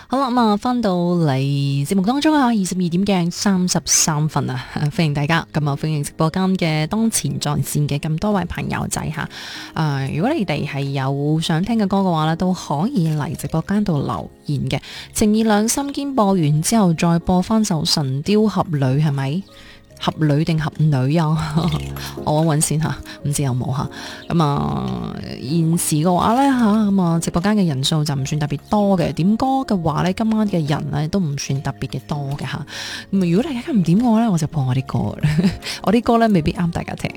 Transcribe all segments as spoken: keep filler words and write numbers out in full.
好啦，咁啊，翻到嚟節目當中啊，二十二點嘅三十三分啊，歡迎大家，咁啊，歡迎直播間嘅當前在線嘅咁多位朋友仔吓，誒、呃，如果你哋係有想聽嘅歌嘅話咧，都可以嚟直播間度留言嘅。情意兩心堅播完之後，再播翻首《神雕俠侶》，係咪？俠侶定俠女啊？我揾揾先吓，唔知有冇吓。咁啊，現時嘅話呢，吓，咁啊，直播間嘅人數就唔算特別多嘅。點歌嘅話呢，今晚嘅人呢都唔算特別嘅多嘅吓。咁如果大家唔點我呢，我就播我啲歌。我啲歌呢未必啱大家聽。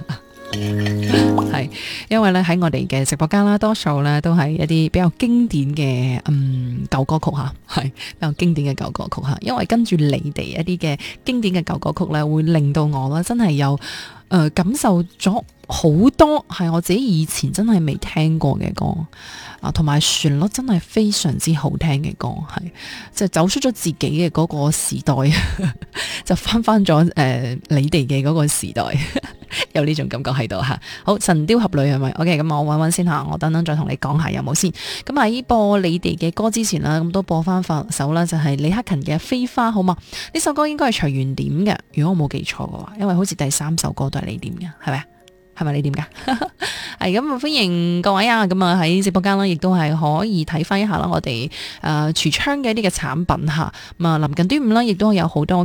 係，因為咧喺我哋嘅直播間啦，多數咧都係一啲比較經典嘅嗯舊歌曲吓，係比較經典嘅舊歌曲吓。因為跟住你哋一啲嘅經典嘅舊歌曲咧，會令到我咧真係有誒、呃、感受咗好多係我自己以前真係未聽過嘅歌啊，同埋旋律真係非常之好聽嘅歌，係即係走出咗自己嘅嗰個時代，就翻翻咗誒你哋嘅嗰個時代。有呢種感覺喺度吓，好，神雕俠侶係咪 ？OK，咁我搵搵先吓，我等等再同你講下有冇先。咁喺播你哋嘅歌之前啦，咁都播翻首啦，就係李克勤嘅《飛花》，好嘛？呢首歌應該係隨緣點嘅，如果我冇記錯嘅話，因為好似第三首歌都係你點嘅，係咪？係咪你點噶？係咁啊！歡迎各位啊！咁啊喺直播間啦，亦都係可以睇翻一下啦，我哋誒櫥窗嘅一啲嘅產品吓。咁啊，臨近端午啦，亦都有好多